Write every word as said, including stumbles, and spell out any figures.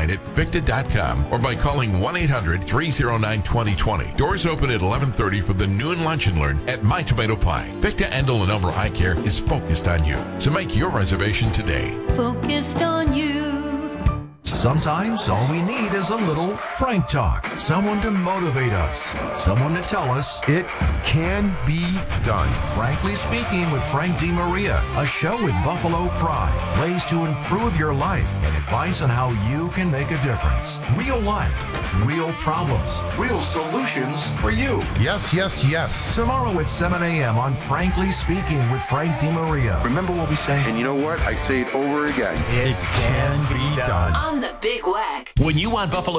online at ficta dot com or by calling one eight hundred three oh nine two oh two oh. Doors open at eleven thirty for the noon lunch and learn at My Tomato Pie. Ficta Endel and Umbra Eye Care is focused on you. So make your reservation today. Focused on you. Sometimes all we need is a little Frank talk. Someone to motivate us. Someone to tell us It can be done. Frankly Speaking with Frank DeMaria, a show with Buffalo Pride, ways to improve your life and advice on how you can make a difference. Real life, real problems, real solutions for you. Yes, yes, yes. Tomorrow at seven a.m. on Frankly Speaking with Frank DeMaria. Remember what we say? And you know what? I say it over again. It can be done. On the Big Whack. When you want Buffalo